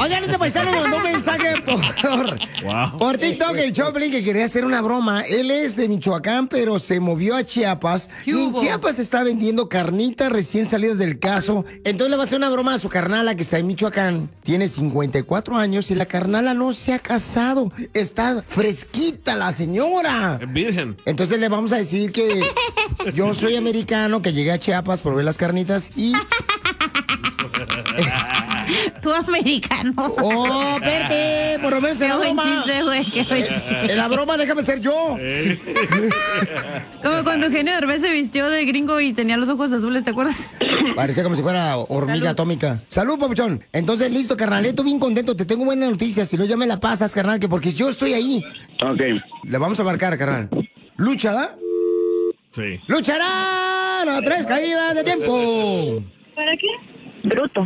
Oigan, este paisano me mandó un mensaje por TikTok, el Choplin, que quería hacer una broma. Él es de Michoacán, pero se movió a Chiapas. Y en Chiapas está vendiendo carnitas recién salidas del caso. Entonces le va a hacer una broma a su carnala que está en Michoacán. Tiene 54 años y la carnala no se ha casado. Está fresquita la señora. Es virgen. Entonces le vamos a decir que yo soy americano, que llegué a Chiapas por ver las carnitas y... Tú americano. Oh, espérate, por lo menos en la broma. Qué buen chiste, güey, qué buen chiste. En la broma déjame ser yo. Como cuando Eugenio Derbez se vistió de gringo y tenía los ojos azules, ¿te acuerdas? Parecía como si fuera hormiga atómica. Salud, papuchón. Entonces, listo, carnalito, bien contento. Te tengo buena noticia. Si no, ya me la pasas, carnal, que porque yo estoy ahí. Ok. Le vamos a marcar, carnal. ¿Lucha, da? Sí. ¡Lucharán a 3 caídas de tiempo! ¿Para qué? Bruto.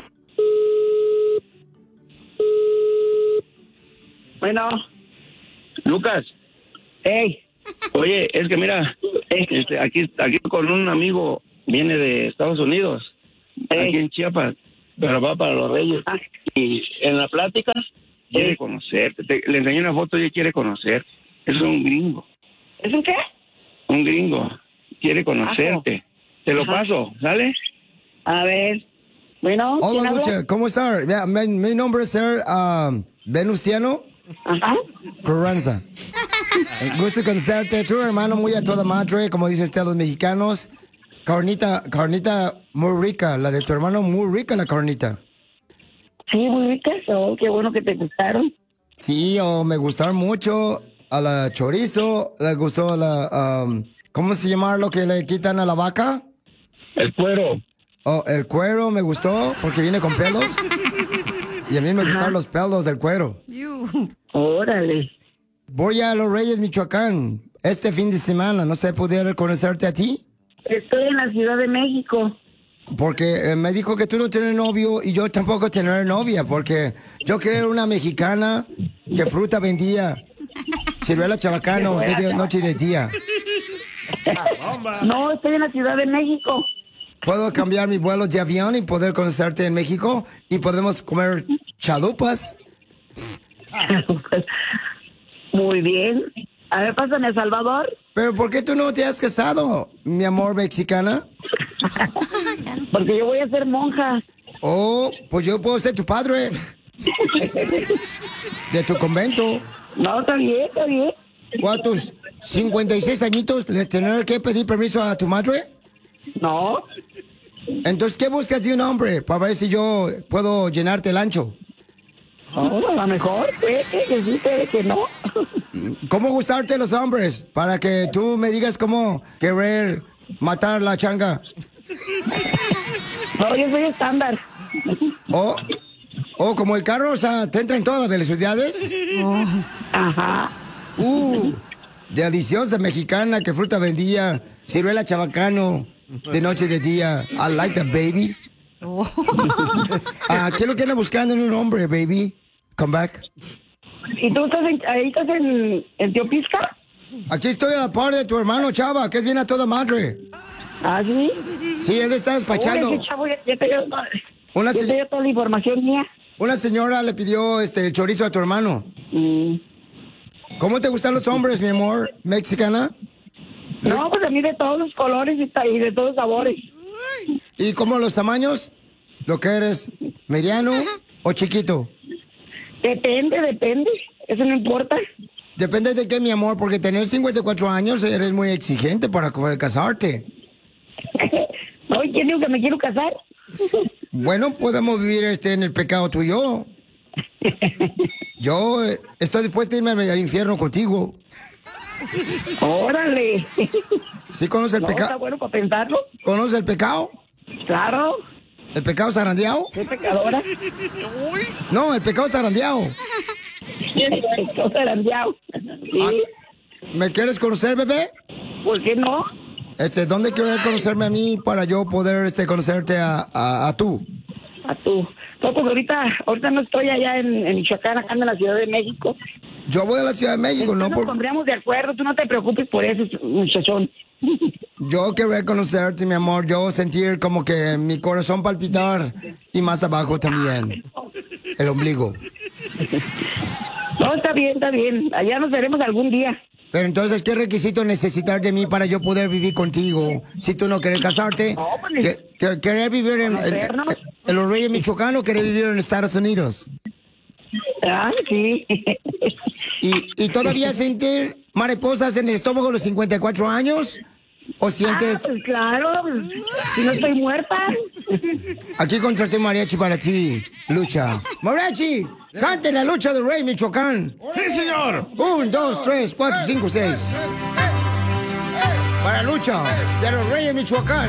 Bueno. Lucas. Hey. Oye, es que mira, aquí con un amigo, viene de Estados Unidos, aquí en Chiapas, pero va para los Reyes. Y en la plática quiere conocerte. Le enseñé una foto y él quiere conocer. Es un gringo. ¿Es un qué? Un gringo. Quiere conocerte. Te lo paso, ¿sale? A ver. Bueno, Hola, ¿quién habla? Lucha, ¿cómo está? Mi nombre es Sir Venustiano Ajá. Carranza. Gusto conocerte, tu hermano muy a toda madre, como dicen ustedes los mexicanos. Carnita muy rica, la de tu hermano muy rica la carnita. Sí, muy ricas. Oh, qué bueno que te gustaron. Sí, me gustaron mucho a la chorizo, le gustó a la... ¿cómo se llama lo que le quitan a la vaca? El cuero. Oh, el cuero me gustó porque viene con pelos. Y a mí me gustaron los pelos del cuero. Órale. Voy a Los Reyes, Michoacán, este fin de semana. No sé, ¿pudiera conocerte a ti? Estoy en la Ciudad de México. Porque me dijo que tú no tienes novio y yo tampoco tener novia. Porque yo quería una mexicana que fruta vendía. Ciruela chabacano, de noche y de día. No, estoy en la Ciudad de México. Puedo cambiar mis vuelos de avión y poder conocerte en México y podemos comer chalupas. Muy bien. A ver, pásame a Salvador. Pero ¿por qué tú no te has casado, mi amor mexicana? Porque yo voy a ser monja. Oh, pues yo puedo ser tu padre. De tu convento. No, está bien, está bien. ¿Cuántos 56 añitos le tener que pedir permiso a tu madre? No. Entonces, ¿qué buscas de un hombre para ver si yo puedo llenarte el ancho? Oh, a lo mejor, puede que sí, puede que no. ¿Cómo gustarte los hombres? Para que tú me digas cómo querer matar la changa. No, yo soy estándar. Oh, como el carro, o sea, ¿te entra en todas las velocidades? Oh. Ajá. Deliciosa mexicana, que fruta vendía, ciruela chabacano, de noche y de día. I like that, baby. ¿Qué es lo que anda buscando en un hombre, baby? Come back. ¿Y tú estás en Teopisca? Aquí estoy a la par de tu hermano Chava, que es bien a toda madre. ¿Ah, sí? Sí, él está despachando. Oye, chavo, ya te dio toda la información mía. Una señora le pidió el chorizo a tu hermano. ¿Cómo te gustan los hombres, mi amor, mexicana? No, pues a mí de todos los colores y de todos los sabores. ¿Y cómo los tamaños? ¿Lo que eres, mediano o chiquito? Depende. Eso no importa. Depende de qué, mi amor, porque tener 54 años eres muy exigente para poder casarte. No, ¿quién dijo que me quiero casar? Bueno, podemos vivir en el pecado tú y yo. Yo estoy dispuesto a irme al infierno contigo. ¡Órale! ¿Sí conoce el pecado? Está bueno para pensarlo. ¿Conoce el pecado? Claro. ¿El pecado zarandeado? ¿Qué pecadora? No, el pecado zarandeado. El pecado zarandeado. Sí. ¿Me quieres conocer, bebé? ¿Por qué no? ¿Dónde quieres conocerme a mí para yo poder conocerte a tú? A tú. No, pues ahorita no estoy allá en Michoacán, acá en la Ciudad de México. Yo voy a la Ciudad de México, ¿no? Nos pondríamos de acuerdo, tú no te preocupes por eso, muchachón. Yo quería conocerte, mi amor, yo sentir como que mi corazón palpitar y más abajo también, el ombligo. No, está bien, está bien. Allá nos veremos algún día. Pero entonces, ¿qué requisito necesitas de mí para yo poder vivir contigo? Si tú no quieres casarte, No, pues, ¿querés vivir en los Reyes Michoacán o querés vivir en Estados Unidos? Ah, sí. ¿Y todavía sientes mariposas en el estómago a los 54 años? ¿O sientes...? Pues claro, si no estoy muerta. Aquí contraté mariachi para ti, Lucha. ¡Mariachi! ¡Cante la lucha del Rey Michoacán! ¡Sí, señor! 1, 2, 3, 4, 5, 6. Para Lucha de los Reyes Michoacán.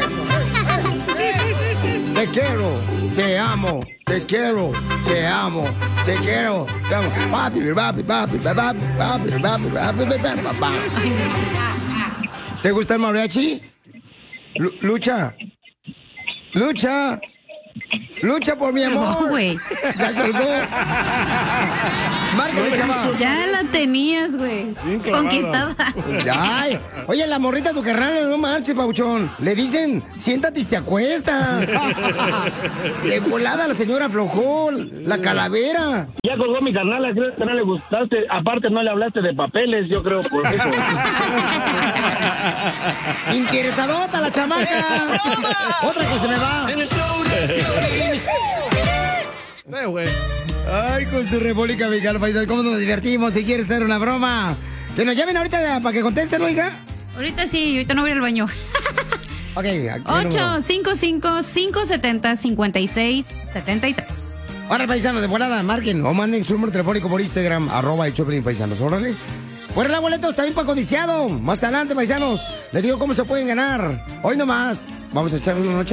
Te quiero, te amo, te quiero, te amo, te quiero, te amo. Papi, papi, papi, papi, papi, papi, papi, papi. ¿Te gusta el mariachi? Lucha. Lucha. Lucha por mi amor. No, güey. Ya colgó. Márcale, chaval. Ya la tenías, güey. Conquistada. Ay, oye, la morrita tu carnal, no marches, pauchón. Le dicen, siéntate y se acuesta. De volada la señora aflojó, la calavera. Ya colgó mi carnal, creo que no le gustaste. Aparte no le hablaste de papeles, yo creo por eso. Interesadota la chamaca. Otra que se me va. Sí, güey. Ay, con su República Mexicana, paisano, cómo nos divertimos. Si quieres hacer una broma, que nos llamen ahorita para que contesten, oiga. Ahorita sí, ahorita no voy al baño. Ok, 855-570-5673. Ahora, paisanos, de volada, marquen o manden su número telefónico por Instagram, @ Choplin Paisanos, órale. Fuera el boleto, está bien para codiciado. Más adelante, paisanos, les digo cómo se pueden ganar. Hoy nomás, vamos a echar una noche